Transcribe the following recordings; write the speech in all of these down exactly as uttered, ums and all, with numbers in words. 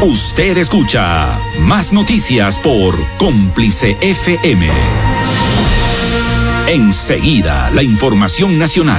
Usted escucha Más Noticias por Cómplice F M. Enseguida, la información nacional.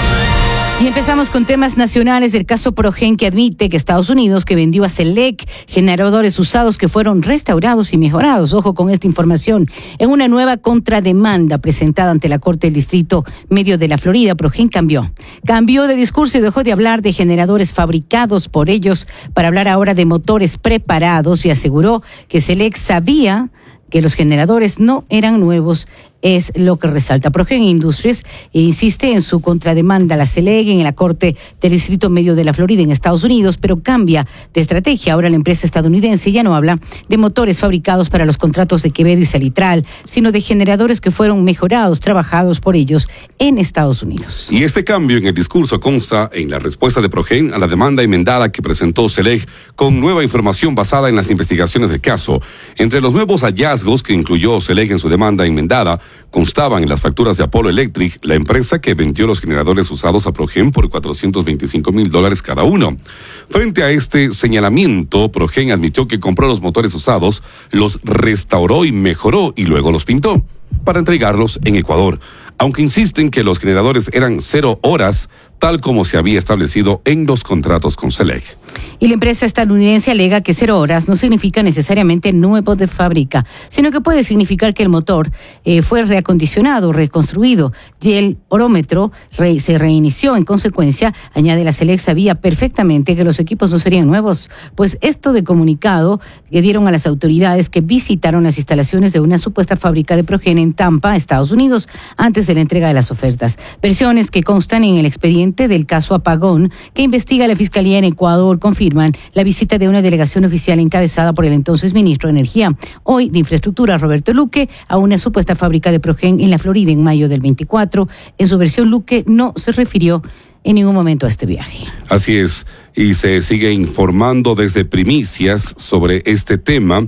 Y empezamos con temas nacionales del caso Progen, que admite que Estados Unidos, que vendió a Select generadores usados que fueron restaurados y mejorados. Ojo con esta información. En una nueva contrademanda presentada ante la Corte del Distrito Medio de la Florida, Progen cambió. Cambió de discurso y dejó de hablar de generadores fabricados por ellos para hablar ahora de motores preparados, y aseguró que Select sabía que los generadores no eran nuevos. Es lo que resalta Progen Industries e insiste en su contrademanda a la Select en la Corte del Distrito Medio de la Florida en Estados Unidos, pero cambia de estrategia. Ahora la empresa estadounidense ya no habla de motores fabricados para los contratos de Quevedo y Salitral, sino de generadores que fueron mejorados, trabajados por ellos en Estados Unidos. Y este cambio en el discurso consta en la respuesta de Progen a la demanda enmendada que presentó Select con nueva información basada en las investigaciones del caso. Entre los nuevos hallazgos que incluyó Select en su demanda enmendada, constaban en las facturas de Apollo Electric, la empresa que vendió los generadores usados a Progen por cuatrocientos veinticinco mil dólares cada uno. Frente a este señalamiento, Progen admitió que compró los motores usados, los restauró y mejoró y luego los pintó para entregarlos en Ecuador, aunque insisten que los generadores eran cero horas, tal como se había establecido en los contratos con Select. Y la empresa estadounidense alega que cero horas no significa necesariamente nuevo de fábrica, sino que puede significar que el motor eh, fue reacondicionado, reconstruido, y el orómetro re, se reinició. En consecuencia, añade la Select, sabía perfectamente que los equipos no serían nuevos, pues esto de comunicado que dieron a las autoridades que visitaron las instalaciones de una supuesta fábrica de Progen en Tampa, Estados Unidos, antes de la entrega de las ofertas. Versiones que constan en el expediente del caso Apagón que investiga la Fiscalía en Ecuador confirman la visita de una delegación oficial encabezada por el entonces ministro de Energía, hoy de Infraestructura, Roberto Luque, a una supuesta fábrica de Progen en la Florida en mayo del veinticuatro. En su versión, Luque no se refirió en ningún momento a este viaje. Así es, y se sigue informando desde primicias sobre este tema,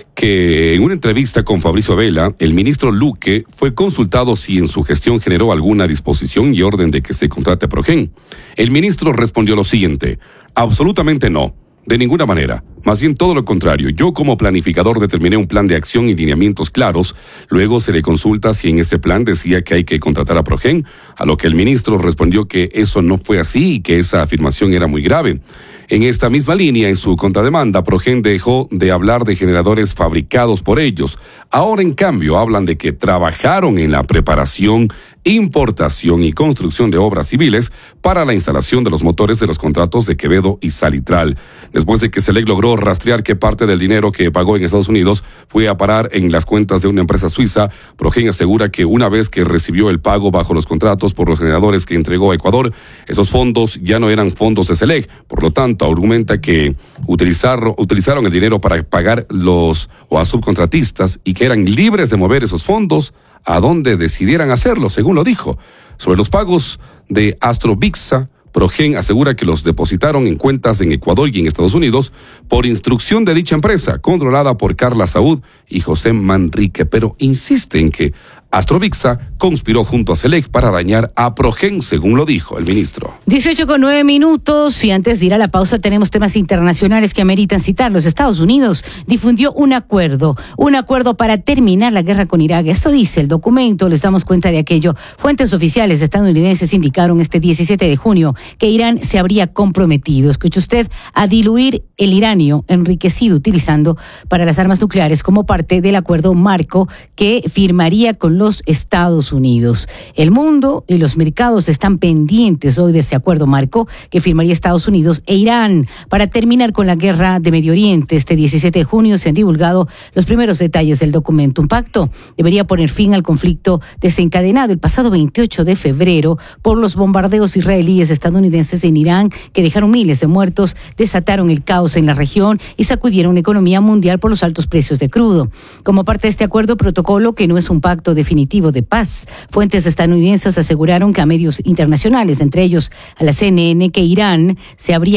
que en una entrevista con Fabricio Vela, el ministro Luque fue consultado si en su gestión generó alguna disposición y orden de que se contrate a Progen. El ministro respondió lo siguiente: absolutamente no, de ninguna manera. Más bien todo lo contrario. Yo como planificador determiné un plan de acción y lineamientos claros. Luego se le consulta si en ese plan decía que hay que contratar a Progen, a lo que el ministro respondió que eso no fue así y que esa afirmación era muy grave. En esta misma línea, en su contrademanda, Progen dejó de hablar de generadores fabricados por ellos. Ahora, en cambio, hablan de que trabajaron en la preparación, importación y construcción de obras civiles para la instalación de los motores de los contratos de Quevedo y Salitral. Después de que Select logró rastrear que parte del dinero que pagó en Estados Unidos fue a parar en las cuentas de una empresa suiza, Progen asegura que una vez que recibió el pago bajo los contratos por los generadores que entregó a Ecuador, esos fondos ya no eran fondos de Select. Por lo tanto, argumenta que utilizaron, utilizaron el dinero para pagar los o a subcontratistas y que eran libres de mover esos fondos a donde decidieran hacerlo, según lo dijo. Sobre los pagos de Astrovixa, Progen asegura que los depositaron en cuentas en Ecuador y en Estados Unidos por instrucción de dicha empresa, controlada por Carla Saúd y José Manrique, pero insiste en que Astrovixa conspiró junto a Select para dañar a Progen, según lo dijo el ministro. dieciocho con nueve minutos, y antes de ir a la pausa tenemos temas internacionales que ameritan citar. Los Estados Unidos difundió un acuerdo, un acuerdo para terminar la guerra con Irak. Esto dice el documento, les damos cuenta de aquello. Fuentes oficiales estadounidenses indicaron este diecisiete de junio que Irán se habría comprometido, escuche usted, a diluir el uranio enriquecido utilizando para las armas nucleares como parte del acuerdo marco que firmaría con los Estados Unidos. El mundo y los mercados están pendientes hoy de este acuerdo marco que firmaría Estados Unidos e Irán para terminar con la guerra de Medio Oriente. Este diecisiete de junio se han divulgado los primeros detalles del documento. Un pacto debería poner fin al conflicto desencadenado el pasado veintiocho de febrero por los bombardeos israelíes estadounidenses en Irán, que dejaron miles de muertos, desataron el caos en la región y sacudieron la economía mundial por los altos precios de crudo. Como parte de este acuerdo protocolo, que no es un pacto de definitivo de paz. Fuentes estadounidenses aseguraron que a medios internacionales, entre ellos a la C N N, que Irán se habría